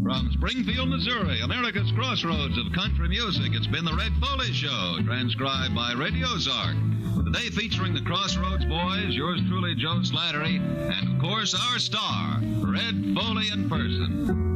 From Springfield, Missouri, America's crossroads of country music, it's been the Red Foley Show, transcribed by Radio Ozark. Today featuring the Crossroads Boys, yours truly, Joe Slattery, and, of course, our star, Red Foley in person.